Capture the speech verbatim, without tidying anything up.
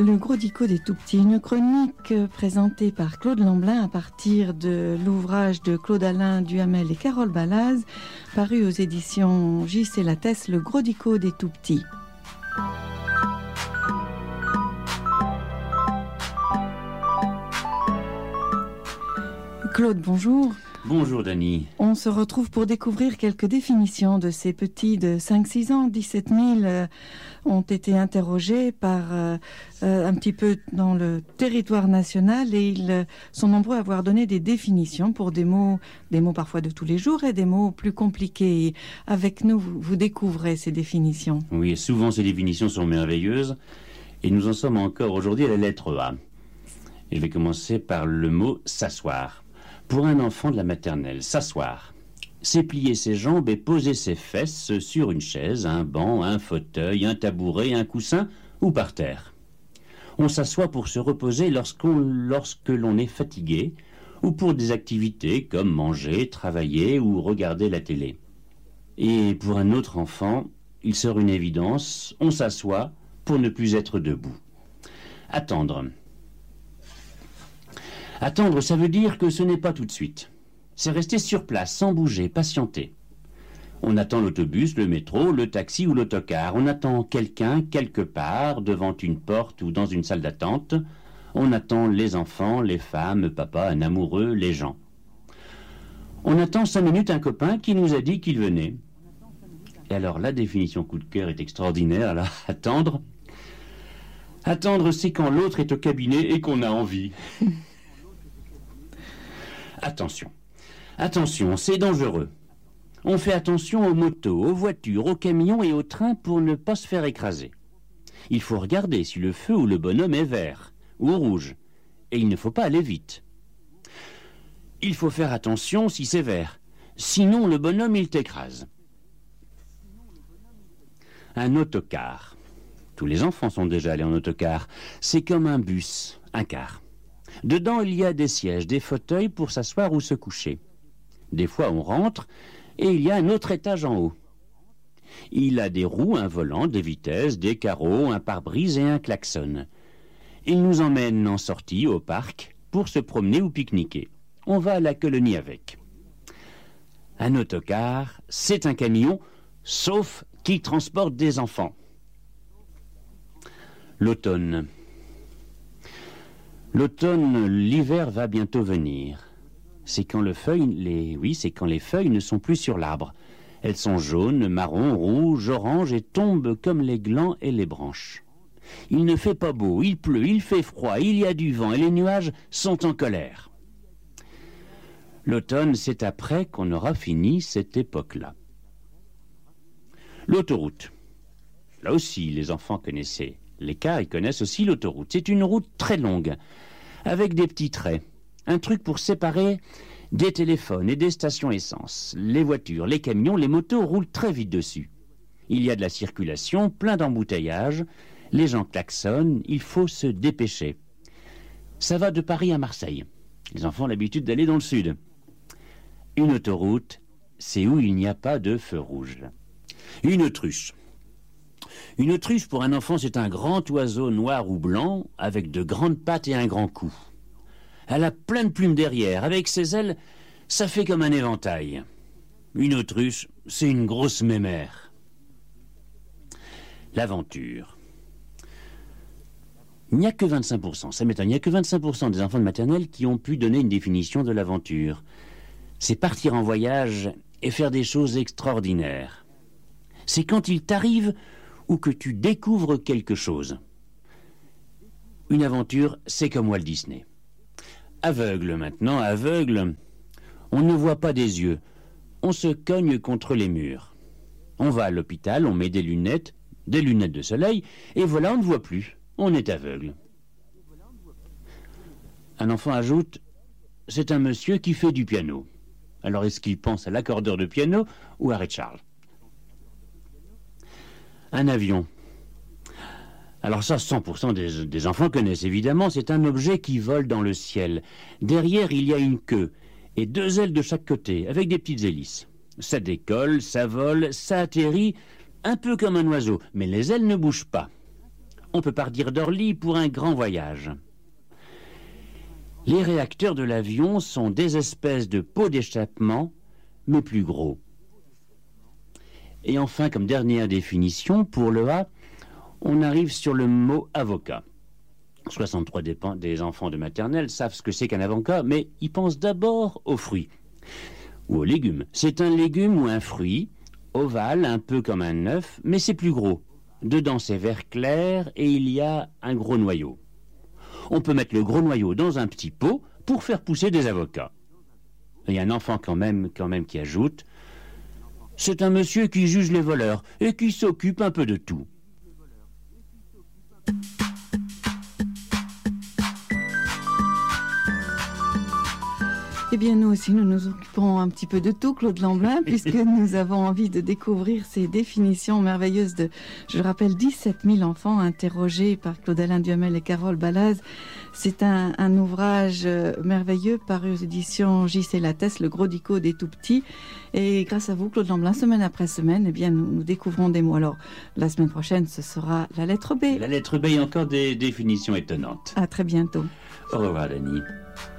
Le Gros Dico des Tout-Petits, une chronique présentée par Claude Lamblin à partir de l'ouvrage de Claude Alain Duhamel et Carole Balaz, paru aux éditions J C Lattès, Le Gros Dico des Tout-Petits. Claude, bonjour. Bonjour Dany. On se retrouve pour découvrir quelques définitions de ces petits de cinq six ans. dix-sept mille euh, ont été interrogés par euh, euh, un petit peu dans le territoire national et ils euh, sont nombreux à avoir donné des définitions pour des mots, des mots parfois de tous les jours et des mots plus compliqués. Et avec nous, vous, vous découvrez ces définitions. Oui, souvent ces définitions sont merveilleuses et nous en sommes encore aujourd'hui à la lettre A. Et je vais commencer par le mot « s'asseoir ». Pour un enfant de la maternelle, s'asseoir, c'est plier ses jambes et poser ses fesses sur une chaise, un banc, un fauteuil, un tabouret, un coussin ou par terre. On s'assoit pour se reposer lorsqu'on, lorsque l'on est fatigué ou pour des activités comme manger, travailler ou regarder la télé. Et pour un autre enfant, il sort une évidence, on s'assoit pour ne plus être debout. Attendre. Attendre, ça veut dire que ce n'est pas tout de suite. C'est rester sur place, sans bouger, patienter. On attend l'autobus, le métro, le taxi ou l'autocar. On attend quelqu'un, quelque part, devant une porte ou dans une salle d'attente. On attend les enfants, les femmes, papa, un amoureux, les gens. On attend cinq minutes un copain qui nous a dit qu'il venait. Et alors, la définition coup de cœur est extraordinaire. Alors, attendre. Attendre, c'est quand l'autre est au cabinet et qu'on a envie. Attention, attention, c'est dangereux. On fait attention aux motos, aux voitures, aux camions et aux trains pour ne pas se faire écraser. Il faut regarder si le feu ou le bonhomme est vert ou rouge, et il ne faut pas aller vite. Il faut faire attention si c'est vert, sinon le bonhomme il t'écrase. Un autocar. Tous les enfants sont déjà allés en autocar. C'est comme un bus, un car. Dedans, il y a des sièges, des fauteuils pour s'asseoir ou se coucher. Des fois, on rentre et il y a un autre étage en haut. Il a des roues, un volant, des vitesses, des carreaux, un pare-brise et un klaxon. Il nous emmène en sortie au parc pour se promener ou pique-niquer. On va à la colonie avec. Un autocar, c'est un camion, sauf qu'il transporte des enfants. L'automne. L'automne, l'hiver va bientôt venir. C'est quand le feuille, les, oui, c'est quand les feuilles ne sont plus sur l'arbre. Elles sont jaunes, marron, rouges, oranges et tombent comme les glands et les branches. Il ne fait pas beau, il pleut, il fait froid, il y a du vent et les nuages sont en colère. L'automne, c'est après qu'on aura fini cette époque-là. L'autoroute. Là aussi, les enfants connaissaient. Les cars, ils connaissent aussi l'autoroute. C'est une route très longue, avec des petits traits. Un truc pour séparer des téléphones et des stations essence. Les voitures, les camions, les motos roulent très vite dessus. Il y a de la circulation, plein d'embouteillages. Les gens klaxonnent, il faut se dépêcher. Ça va de Paris à Marseille. Les enfants ont l'habitude d'aller dans le sud. Une autoroute, c'est où il n'y a pas de feu rouge. Une autruche. Une autruche, pour un enfant, c'est un grand oiseau noir ou blanc, avec de grandes pattes et un grand cou. Elle a plein de plumes derrière. Avec ses ailes, ça fait comme un éventail. Une autruche, c'est une grosse mémère. L'aventure. Il n'y a que vingt-cinq pour cent, ça m'étonne, il n'y a que vingt-cinq pour cent des enfants de maternelle qui ont pu donner une définition de l'aventure. C'est partir en voyage et faire des choses extraordinaires. C'est quand il t'arrive ou que tu découvres quelque chose. Une aventure, c'est comme Walt Disney. Aveugle maintenant, aveugle, on ne voit pas des yeux, on se cogne contre les murs. On va à l'hôpital, on met des lunettes, des lunettes de soleil, et voilà, on ne voit plus, on est aveugle. Un enfant ajoute, c'est un monsieur qui fait du piano. Alors est-ce qu'il pense à l'accordeur de piano ou à Ray Charles? Un avion. Alors ça, cent pour cent des, des enfants connaissent évidemment, c'est un objet qui vole dans le ciel. Derrière, il y a une queue et deux ailes de chaque côté, avec des petites hélices. Ça décolle, ça vole, ça atterrit, un peu comme un oiseau, mais les ailes ne bougent pas. on peut partir d'Orly pour un grand voyage. Les réacteurs de l'avion sont des espèces de pots d'échappement, mais plus gros. Et enfin, comme dernière définition, pour le A, on arrive sur le mot avocat. soixante-trois des, des enfants de maternelle savent ce que c'est qu'un avocat, mais ils pensent d'abord aux fruits ou aux légumes. C'est un légume ou un fruit, ovale, un peu comme un œuf, mais c'est plus gros. Dedans, c'est vert clair et il y a un gros noyau. On peut mettre le gros noyau dans un petit pot pour faire pousser des avocats. Il y a un enfant quand même, quand même qui ajoute « C'est un monsieur qui juge les voleurs et qui s'occupe un peu de tout. » Eh bien, nous aussi, nous nous occupons un petit peu de tout, Claude Lamblin, puisque nous avons envie de découvrir ces définitions merveilleuses de, je le rappelle, dix-sept mille enfants interrogés par Claude-Alain Duhamel et Carole Balaz. C'est un, un ouvrage merveilleux paru aux éditions J C Lattès, le gros dico des tout-petits. Et grâce à vous, Claude Lamblin, semaine après semaine, eh bien, nous, nous découvrons des mots. Alors, la semaine prochaine, ce sera la lettre B. La lettre B, il y a encore des définitions étonnantes. À très bientôt. Au revoir, Dany.